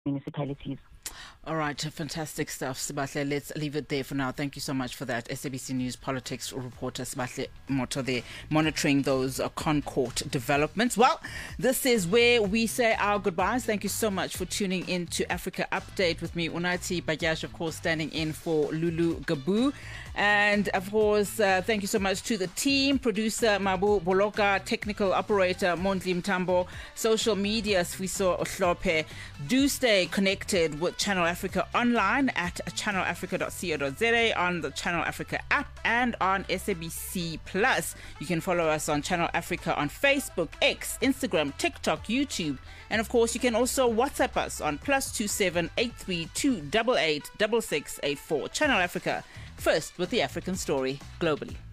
municipalities. All right, fantastic stuff, Sibahle. Let's leave it there for now. Thank you so much for that. SABC News politics reporter Sibahle Moto there, monitoring those Concourt developments. Well, this is where we say our goodbyes. Thank you so much for tuning in to Africa Update with me, Unathi Bagash, of course, standing in for Lulu Gabu. And of course, thank you so much to the team, producer Mabu Boloka, technical operator Mondli Mtambo, social media Swiso Ohlope. Do stay connected with Channel Africa online at channelafrica.co.za, on the Channel Africa app, and on SABC Plus. You can follow us on Channel Africa on Facebook, X, Instagram, TikTok, YouTube, and of course you can also WhatsApp us on +27 832 88 6684. Channel Africa, first with the African story globally.